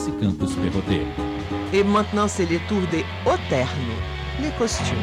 Campus Perrotet. Et maintenant, c'est les tours des hauts termes, les costumes.